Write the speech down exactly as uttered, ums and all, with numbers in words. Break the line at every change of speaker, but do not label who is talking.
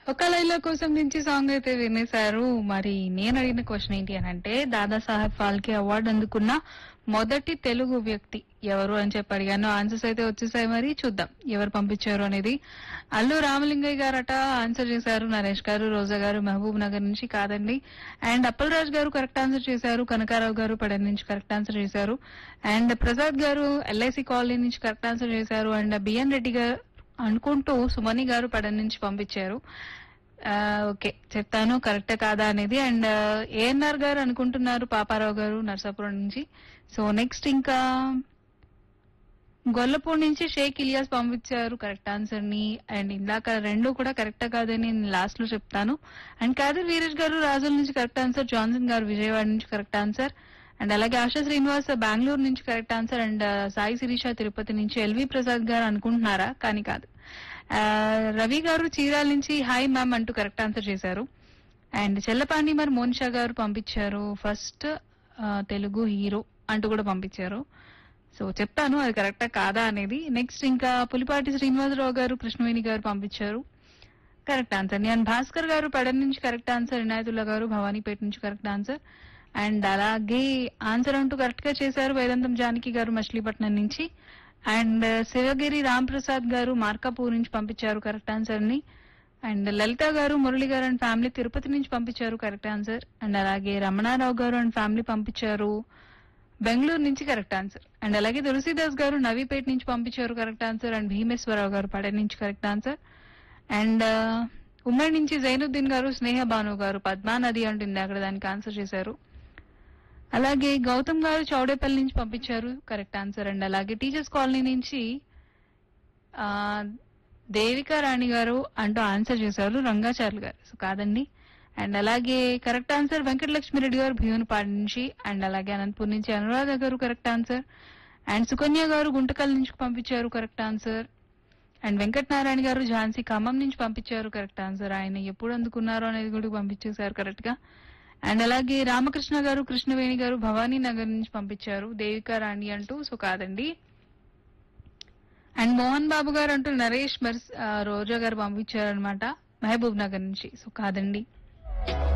ఒక లైలా కోసం నుంచి సాంగ్ అయితే వినేశారు. మరి నేను అడిగిన క్వశ్చన్ ఏంటి అని అంటే దాదాసాహెబ్ ఫాల్కే అవార్డు అందుకున్న మొదటి తెలుగు వ్యక్తి ఎవరు అని చెప్పి అడిగాను. ఆన్సర్స్ అయితే వచ్చేసాయి. మరి చూద్దాం ఎవరు పంపించారు అనేది. అల్లు రామలింగయ్య గారట ఆన్సర్ చేశారు. నరేష్ గారు, రోజా గారు మహబూబ్ నగర్ నుంచి కాదండి. అండ్ అప్పలరాజు గారు కరెక్ట్ ఆన్సర్ చేశారు. కనకారావు గారు పడన్ నుంచి కరెక్ట్ ఆన్సర్ చేశారు. అండ్ ప్రసాద్ గారు ఎల్ఐసి కాలనీ నుంచి కరెక్ట్ ఆన్సర్ చేశారు. అండ్ బిఎన్ రెడ్డి గారు అనుకుంటూ సుమని గారు పడన్ నుంచి పంపించారు. ఆ, ఓకే చెప్తాను కరెక్ట్ కాదా అనేది. అండ్ ఏఎన్ఆర్ గారు అనుకుంటున్నారు పాపారావు గారు నర్సాపురం నుంచి. సో నెక్స్ట్ ఇంకా గొల్లపూడి నుంచి షేక్ ఇలియాస్ పంపించారు కరెక్ట్ ఆన్సర్ ని. అండ్ ఇందాక రెండు కూడా కరెక్ట్ కాదని నేను లాస్ట్ లో చెప్తాను. అండ్ కాదర్ వీరేష్ గారు రాజుల నుంచి కరెక్ట్ ఆన్సర్. జాన్సన్ గారు విజయవాడ నుంచి కరెక్ట్ ఆన్సర్. అండ్ అలాగే ఆశా శ్రీనివాస్ బెంగళూరు నుంచి correct answer. And Sai Sirisha Tirupati నుంచి. ఎల్వి ప్రసాద్ గారు అనుకుంటున్నారా కానీ కాదు. ఆ, రవి గారు చీరాల నుంచి హాయ్ మ్యామ్ అంటూ కరెక్ట్ ఆన్సర్ చేశారు. అండ్ చెల్లపాండి మరి మోనిషా గారు పంపించారు ఫస్ట్ తెలుగు హీరో అంటూ కూడా పంపించారు. సో చెప్తాను అది కరెక్టా కాదా అనేది. నెక్స్ట్ ఇంకా పులిపాటి శ్రీనివాసరావు గారు కృష్ణవేణి గారు పంపించారు కరెక్ట్ ఆన్సర్. నేను భాస్కర్ గారు పెడన్ నుంచి కరెక్ట్ ఆన్సర్. ఇనాయతుల్లా గారు భవానీపేట నుంచి కరెక్ట్ ఆన్సర్. అండ్ అలాగే ఆన్సర్ అంటూ కరెక్ట్ గా చేశారు వేదాంతం జానకి గారు మచిలీపట్నం నుంచి. అండ్ శివగిరి రామ్ ప్రసాద్ గారు మార్కాపూర్ నుంచి పంపించారు కరెక్ట్ ఆన్సర్ ని. అండ్ లలిత గారు మురళి గారు అండ్ ఫ్యామిలీ తిరుపతి నుంచి పంపించారు కరెక్ట్ ఆన్సర్. అండ్ అలాగే రమణారావు గారు అండ్ ఫ్యామిలీ పంపించారు బెంగళూరు నుంచి కరెక్ట్ ఆన్సర్. అండ్ అలాగే తులసీదాస్ గారు నవీపేట నుంచి పంపించారు కరెక్ట్ ఆన్సర్. అండ్ భీమేశ్వరరావు గారు పడే నుంచి కరెక్ట్ ఆన్సర్. అండ్ ఉమ్మడి నుంచి జైనుద్దీన్ గారు స్నేహ భాను గారు పద్మా నది అంటుంది అక్కడ దానికి ఆన్సర్ చేశారు. అలాగే గౌతమ్ గారు చౌడేపల్లి నుంచి పంపించారు కరెక్ట్ ఆన్సర్. అండ్ అలాగే టీచర్స్ కాలనీ నుంచి ఆ దేవికా రాణి గారు అంటూ ఆన్సర్ చేశారు రంగాచార్యులు గారు. సో కాదండి. అండ్ అలాగే కరెక్ట్ ఆన్సర్ వెంకటలక్ష్మిరెడ్డి గారు భీమునిపాడు నుంచి. అండ్ అలాగే అనంతపూర్ నుంచి అనురాధ గారు కరెక్ట్ ఆన్సర్. అండ్ సుకన్య గారు గుంటకల్ నుంచి పంపించారు కరెక్ట్ ఆన్సర్. అండ్ వెంకటనారాయణ గారు ఝాన్సీ ఖమ్మం నుంచి పంపించారు కరెక్ట్ ఆన్సర్. ఆయన ఎప్పుడు అందుకున్నారో అనేది కూడా పంపించేశారు కరెక్ట్ గా. అండ్ అలాగే రామకృష్ణ గారు కృష్ణవేణి గారు భవానీ నగర్ నుంచి పంపించారు దేవికా రాణి అంటూ. సో కాదండి. అండ్ మోహన్ బాబు గారు అంటూ నరేష్ మర్స్ రోజా గారు పంపించారు అనమాట మహబూబ్ నగర్ నుంచి. సో కాదండి.